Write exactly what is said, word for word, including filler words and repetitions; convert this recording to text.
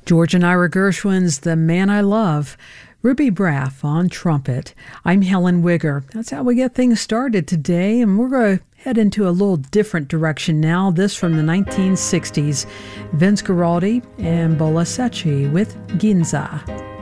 George and Ira Gershwin's The Man I Love, Ruby Braff on trumpet. I'm Helen Wigger. That's how we get things started today, and we're going to head into a little different direction now. This from the nineteen sixties, Vince Guaraldi and Bola Secchi with Ginza.